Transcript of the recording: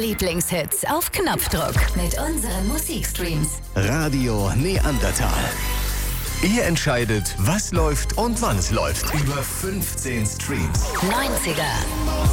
Lieblingshits auf Knopfdruck mit unseren Musikstreams. Radio Neandertal. Ihr entscheidet, was läuft und wann es läuft. Über 15 Streams. 90er.